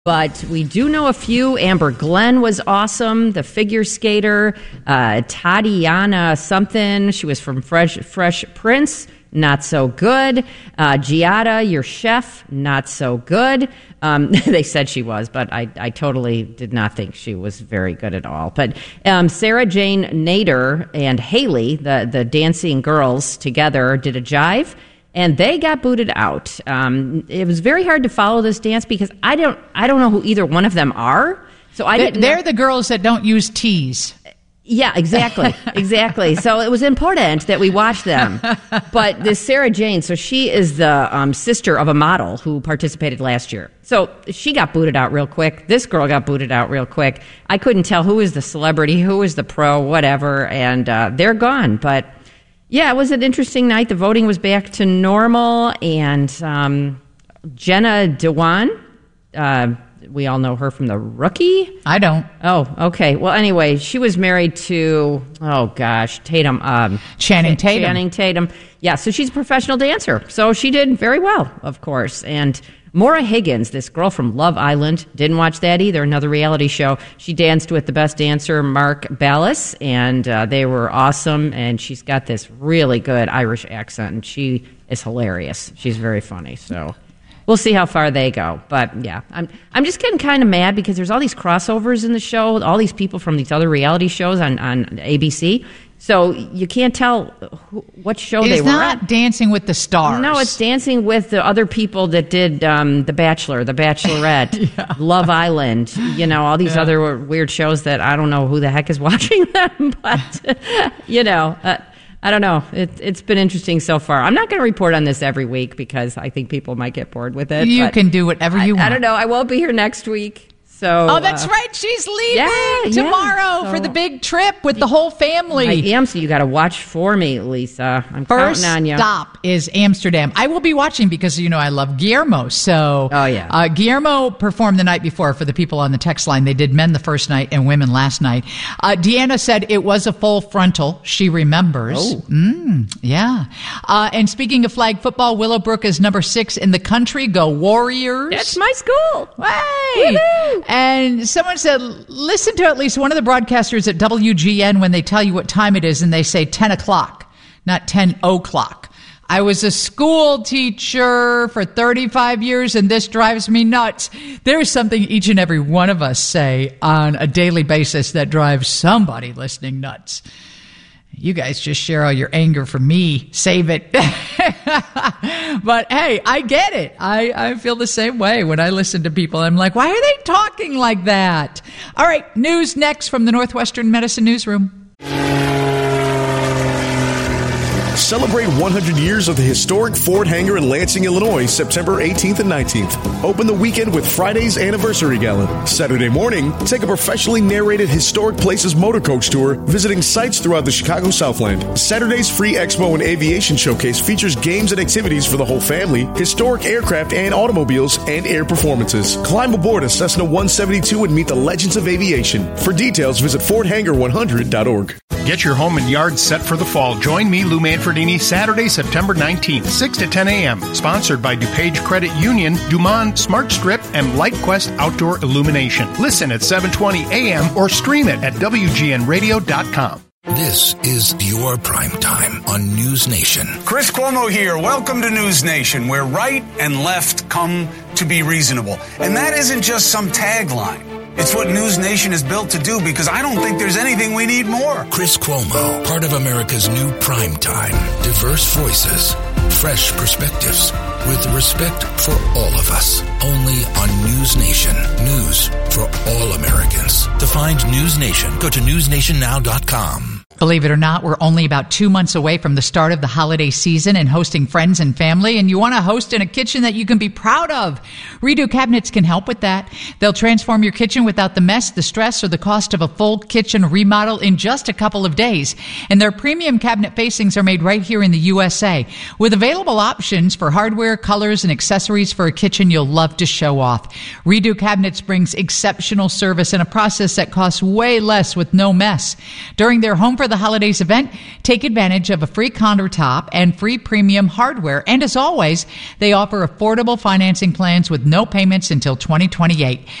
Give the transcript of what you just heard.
But we do know a few. Amber Glenn was awesome. The figure skater, Tatiana something. She was from Fresh Prince. Not so good. Giada, your chef, not so good. They said she was, but I totally did not think she was very good at all. But Sarah Jane Nader and Haley, the dancing girls together, did a jive. And they got booted out. It was very hard to follow this dance because I don't know who either one of them are. So They're the girls that don't use T's. Yeah, exactly. So it was important that we watch them. But this Sarah Jane, so she is the sister of a model who participated last year. So she got booted out real quick. This girl got booted out real quick. I couldn't tell who was the celebrity, who was the pro, whatever, and they're gone. But yeah, it was an interesting night. The voting was back to normal, and Jenna Dewan, we all know her from The Rookie. I don't. Oh, okay. Well, anyway, she was married to, Tatum. Channing Tatum. Channing Tatum. Yeah, so she's a professional dancer. So she did very well, of course. And Maura Higgins, this girl from Love Island, didn't watch that either, another reality show. She danced with the best dancer, Mark Ballas, and they were awesome. And she's got this really good Irish accent, and she is hilarious. She's very funny, so we'll see how far they go. But yeah, I'm just getting kind of mad because there's all these crossovers in the show, all these people from these other reality shows on ABC. So you can't tell what show they were at. It's not Dancing with the Stars. No, it's Dancing with the other people that did The Bachelor, The Bachelorette, yeah. Love Island, all these other weird shows that I don't know who the heck is watching them. But, I don't know. It's been interesting so far. I'm not going to report on this every week because I think people might get bored with it. You can do whatever you want. I don't know. I won't be here next week. So, that's right. She's leaving tomorrow for the big trip with the whole family. I am, so you got to watch for me, Lisa. I'm counting on you. First stop is Amsterdam. I will be watching because, I love Guillermo. So, Guillermo performed the night before for the people on the text line. They did men the first night and women last night. Deanna said it was a full frontal. She remembers. Oh. Yeah. And speaking of flag football, Willowbrook is number 6 in the country. Go Warriors. That's my school. Hey. Woo-hoo. And someone said, listen to at least one of the broadcasters at WGN when they tell you what time it is and they say 10 o'clock, not 10 o'clock. I was a school teacher for 35 years and this drives me nuts. There's something each and every one of us say on a daily basis that drives somebody listening nuts. You guys just share all your anger for me. Save it. But hey, I get it. I feel the same way when I listen to people. I'm like, why are they talking like that? All right, news next from the Northwestern Medicine Newsroom. Celebrate 100 years of the historic Ford Hangar in Lansing, Illinois, September 18th and 19th. Open the weekend with Friday's Anniversary Gala. Saturday morning, take a professionally narrated Historic Places motor coach tour, visiting sites throughout the Chicago Southland. Saturday's free Expo and Aviation Showcase features games and activities for the whole family, historic aircraft and automobiles, and air performances. Climb aboard a Cessna 172 and meet the legends of aviation. For details, visit FordHangar100.org. Get your home and yard set for the fall. Join me, Lou Manfredini, Saturday, September 19th, 6 to 10 a.m. Sponsored by DuPage Credit Union, Dumont Smart Strip, and LightQuest Outdoor Illumination. Listen at 7:20 a.m. or stream it at WGNradio.com. This is your prime time on News Nation. Chris Cuomo here. Welcome to News Nation, where right and left come to be reasonable. And that isn't just some tagline. It's what News Nation is built to do, because I don't think there's anything we need more. Chris Cuomo, part of America's new prime time. Diverse voices, fresh perspectives, with respect for all of us. Only on News Nation. News for all Americans. To find News Nation, go to newsnationnow.com. Believe it or not, we're only about 2 months away from the start of the holiday season and hosting friends and family, and you want to host in a kitchen that you can be proud of. Redo Cabinets can help with that. They'll transform your kitchen without the mess, the stress, or the cost of a full kitchen remodel in just a couple of days. And their premium cabinet facings are made right here in the USA, with available options for hardware, colors, and accessories for a kitchen you'll love to show off. Redo Cabinets brings exceptional service and a process that costs way less with no mess. During their Home for the the holidays event, take advantage of a free countertop and free premium hardware. And as always, they offer affordable financing plans with no payments until 2028.